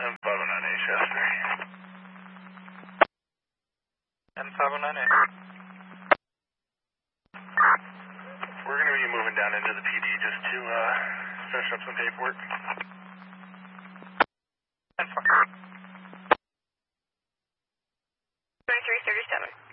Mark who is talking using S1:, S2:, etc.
S1: M509A, Chester.
S2: M509A.
S1: We're going to be moving down into the PD just to finish up some paperwork.
S2: 2337.